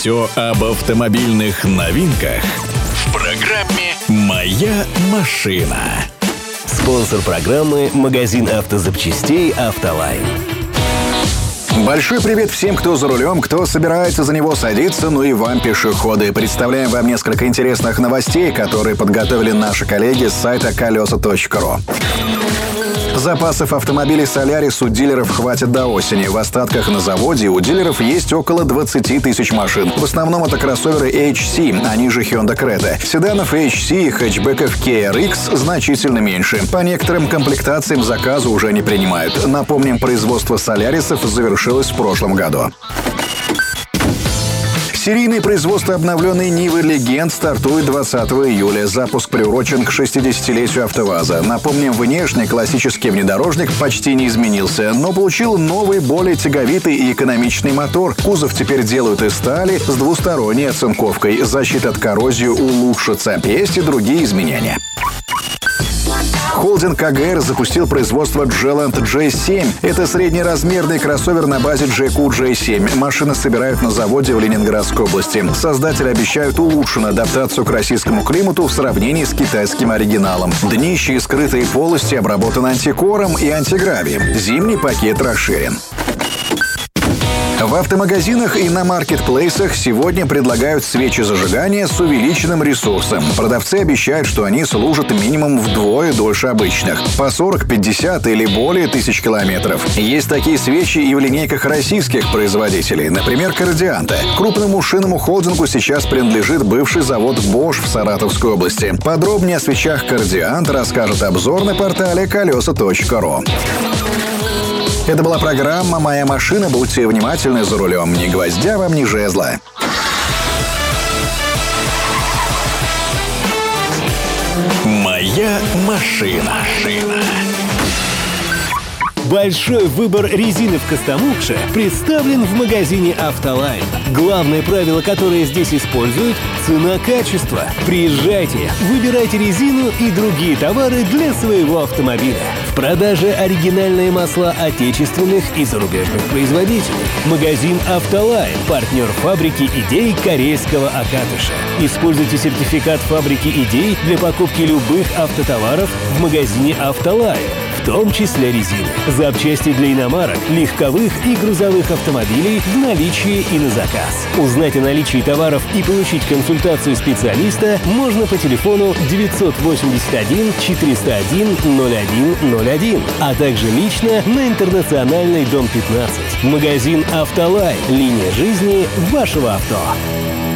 Все об автомобильных новинках в программе «Моя машина». Спонсор программы – магазин автозапчастей «Автолайн». Большой привет всем, кто за рулем, кто собирается за него садиться, ну и вам, пешеходы. Представляем вам несколько интересных новостей, которые подготовили наши коллеги с сайта колеса.ру. Запасов автомобилей Solaris у дилеров хватит до осени. В остатках на заводе у дилеров есть около 20 тысяч машин. В основном это кроссоверы HC, они же Hyundai Creta. Седанов HC и хэтчбеков Kia RX значительно меньше. По некоторым комплектациям заказы уже не принимают. Напомним, производство Solaris'ов завершилось в прошлом году. Серийное производство обновленной Нивы Legend стартует 20 июля. Запуск приурочен к 60-летию АвтоВАЗа. Напомним, внешне классический внедорожник почти не изменился, но получил новый, более тяговитый и экономичный мотор. Кузов теперь делают из стали с двусторонней оцинковкой. Защита от коррозии улучшится. Есть и другие изменения. Холдинг АГР запустил производство Gelant J7. Это среднеразмерный кроссовер на базе JQ J7. Машины собирают на заводе в Ленинградской области. Создатели обещают улучшенную адаптацию к российскому климату в сравнении с китайским оригиналом. Днище и скрытые полости обработаны антикором и антигравием. Зимний пакет расширен. В автомагазинах и на маркетплейсах сегодня предлагают свечи зажигания с увеличенным ресурсом. Продавцы обещают, что они служат минимум вдвое дольше обычных. По 40, 50 или более тысяч километров. Есть такие свечи и в линейках российских производителей. Например, Кордианта. Крупному шинному холдингу сейчас принадлежит бывший завод Bosch в Саратовской области. Подробнее о свечах Кордиант расскажет обзор на портале колеса.ру. Это была программа «Моя машина». Будьте внимательны за рулем. Ни гвоздя вам, ни жезла. «Моя машина». Большой выбор резины в Костомукше представлен в магазине «Автолайн». Главное правило, которое здесь используют – цена-качество. Приезжайте, выбирайте резину и другие товары для своего автомобиля. В продаже оригинальные масла отечественных и зарубежных производителей. Магазин «Автолайн» – партнер фабрики идей корейского Акатыша. Используйте сертификат фабрики идей для покупки любых автотоваров в магазине «Автолайн», в том числе резины. Запчасти для иномарок, легковых и грузовых автомобилей в наличии и на заказ. Узнать о наличии товаров и получить консультацию специалиста можно по телефону 981 401 0101, а также лично на Интернациональной, дом 15. Магазин «Автолайн». Линия жизни вашего авто.